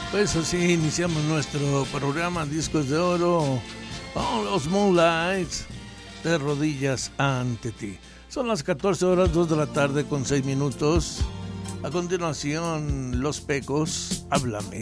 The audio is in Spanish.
Pues así iniciamos nuestro programa Discos de Oro con los Moonlights, de rodillas ante ti. Son las 14 horas 2 de la tarde con 6 minutos. A continuación, Los Pecos, Háblame.